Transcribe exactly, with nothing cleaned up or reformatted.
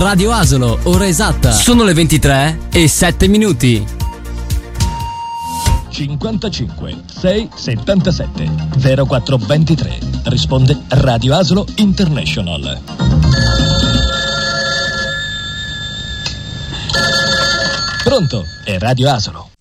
Radio Asolo, ora esatta. Sono le ventitré e sette minuti. cinquantacinque sei settantasette zero quattro ventitré. Risponde Radio Asolo International. Pronto? È Radio Asolo.